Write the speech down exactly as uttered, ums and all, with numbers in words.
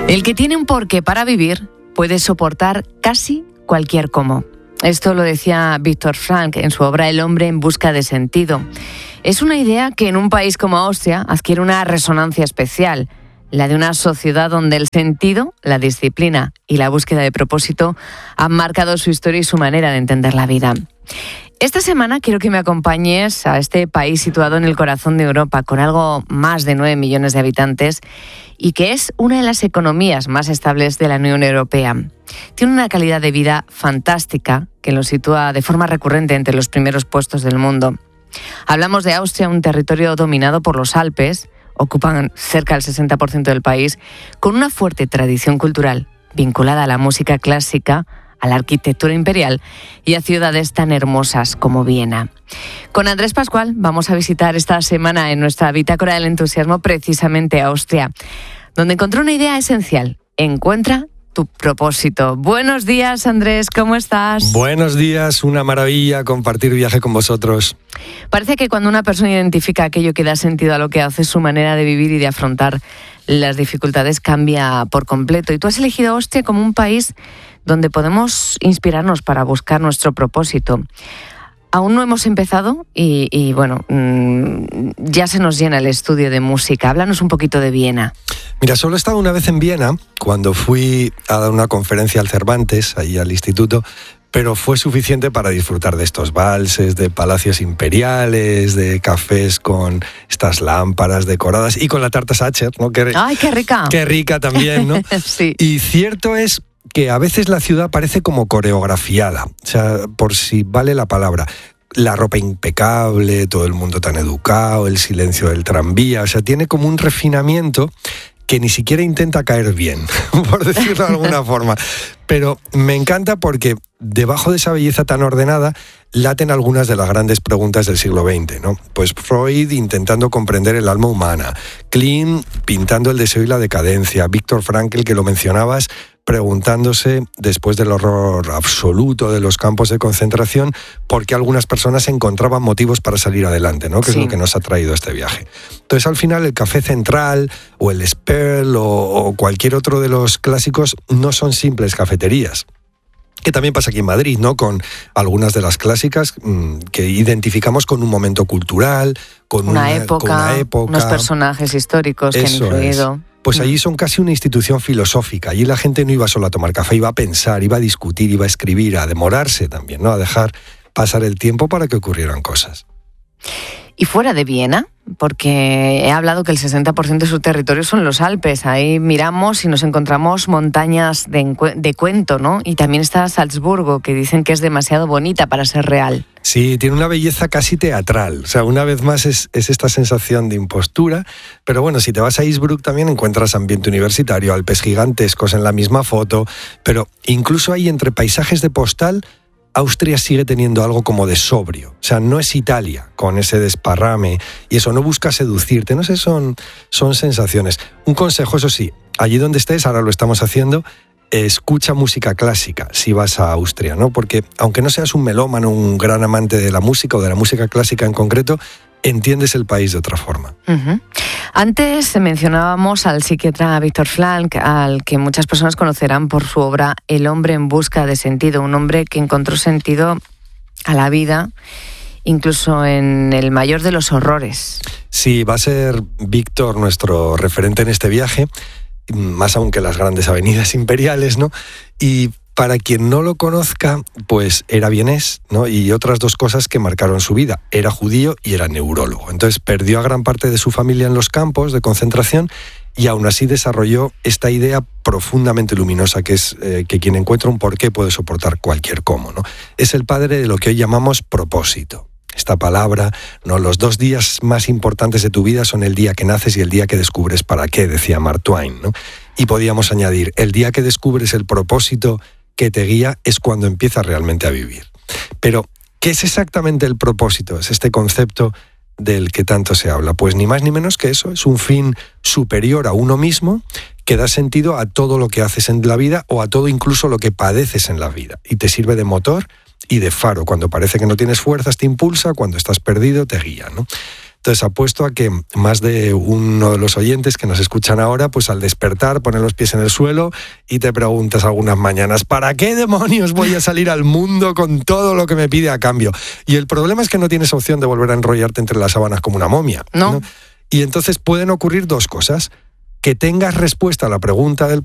El que tiene un porqué para vivir puede soportar casi cualquier cómo. Esto lo decía Viktor Frankl en su obra El hombre en busca de sentido. Es una idea que en un país como Austria adquiere una resonancia especial, la de una sociedad donde el sentido, la disciplina y la búsqueda de propósito han marcado su historia y su manera de entender la vida. Esta semana quiero que me acompañes a este país situado en el corazón de Europa, con algo más de nueve millones de habitantes y que es una de las economías más estables de la Unión Europea. Tiene una calidad de vida fantástica que lo sitúa de forma recurrente entre los primeros puestos del mundo. Hablamos de Austria, un territorio dominado por los Alpes, ocupan cerca del sesenta por ciento del país, con una fuerte tradición cultural vinculada a la música clásica, a la arquitectura imperial y a ciudades tan hermosas como Viena. Con Andrés Pascual vamos a visitar esta semana en nuestra Bitácora del Entusiasmo precisamente Austria, donde encontré una idea esencial: encuentra tu propósito. Buenos días, Andrés, ¿cómo estás? Buenos días, una maravilla compartir viaje con vosotros. Parece que cuando una persona identifica aquello que da sentido a lo que hace, su manera de vivir y de afrontar las dificultades cambia por completo. Y tú has elegido Austria como un país donde podemos inspirarnos para buscar nuestro propósito. Aún no hemos empezado y, y bueno, mmm, ya se nos llena el estudio de música. Háblanos un poquito de Viena. Mira, solo he estado una vez en Viena, cuando fui a dar una conferencia al Cervantes, ahí al instituto, pero fue suficiente para disfrutar de estos valses, de palacios imperiales, de cafés con estas lámparas decoradas y con la tarta Sacher, ¿no? Que, ¡ay, qué rica! ¡Qué rica también, ¿no? Sí. Y cierto es que a veces la ciudad parece como coreografiada, o sea, por si vale la palabra. La ropa impecable, todo el mundo tan educado, el silencio del tranvía, o sea, tiene como un refinamiento que ni siquiera intenta caer bien, por decirlo de alguna forma. Pero me encanta porque debajo de esa belleza tan ordenada laten algunas de las grandes preguntas del siglo veinte, ¿no? Pues Freud intentando comprender el alma humana, Klein pintando el deseo y la decadencia, Viktor Frankl, que lo mencionabas, preguntándose, después del horror absoluto de los campos de concentración, por qué algunas personas encontraban motivos para salir adelante, ¿no? Que sí. Es lo que nos ha traído este viaje. Entonces, al final, el Café Central o el Sperl o, o cualquier otro de los clásicos no son simples cafeterías. Que también pasa aquí en Madrid, ¿no? Con algunas de las clásicas mmm, que identificamos con un momento cultural, con una, una, época, con una época, unos personajes históricos que han influido. Es. Pues allí son casi una institución filosófica. Allí la gente no iba solo a tomar café, iba a pensar, iba a discutir, iba a escribir, a demorarse también, ¿no? A dejar pasar el tiempo para que ocurrieran cosas. ¿Y fuera de Viena? Porque he hablado que el sesenta por ciento de su territorio son los Alpes. Ahí miramos y nos encontramos montañas de, encue- de cuento, ¿no? Y también está Salzburgo, que dicen que es demasiado bonita para ser real. Sí, tiene una belleza casi teatral. O sea, una vez más es, es esta sensación de impostura. Pero bueno, si te vas a Innsbruck también encuentras ambiente universitario, Alpes gigantescos en la misma foto. Pero incluso ahí, entre paisajes de postal, Austria sigue teniendo algo como de sobrio. O sea, no es Italia con ese desparrame y eso, no busca seducirte, no sé, son, son sensaciones. Un consejo, eso sí, allí donde estés, ahora lo estamos haciendo, escucha música clásica si vas a Austria, ¿no? Porque aunque no seas un melómano, un gran amante de la música o de la música clásica en concreto, entiendes el país de otra forma. Uh-huh. Antes mencionábamos al psiquiatra Viktor Frankl, al que muchas personas conocerán por su obra El hombre en busca de sentido, un hombre que encontró sentido a la vida, incluso en el mayor de los horrores. Sí, va a ser Víctor nuestro referente en este viaje, más aún que las grandes avenidas imperiales, ¿no? Y para quien no lo conozca, pues era vienés, ¿no? Y otras dos cosas que marcaron su vida. Era judío y era neurólogo. Entonces perdió a gran parte de su familia en los campos de concentración y aún así desarrolló esta idea profundamente luminosa que es eh, que quien encuentra un porqué puede soportar cualquier cómo, ¿no? Es el padre de lo que hoy llamamos propósito. Esta palabra, ¿no? Los dos días más importantes de tu vida son el día que naces y el día que descubres para qué, decía Mark Twain, ¿no? Y podíamos añadir, el día que descubres el propósito que te guía es cuando empiezas realmente a vivir. Pero, ¿qué es exactamente el propósito? Es este concepto del que tanto se habla. Pues ni más ni menos que eso, es un fin superior a uno mismo que da sentido a todo lo que haces en la vida o a todo incluso lo que padeces en la vida. Y te sirve de motor y de faro. Cuando parece que no tienes fuerzas te impulsa, cuando estás perdido te guía, ¿no? Entonces apuesto a que más de uno de los oyentes que nos escuchan ahora, pues al despertar pone los pies en el suelo y te preguntas algunas mañanas, ¿para qué demonios voy a salir al mundo con todo lo que me pide a cambio? Y el problema es que no tienes opción de volver a enrollarte entre las sábanas como una momia. No. ¿no? Y entonces pueden ocurrir dos cosas. Que tengas respuesta a la pregunta del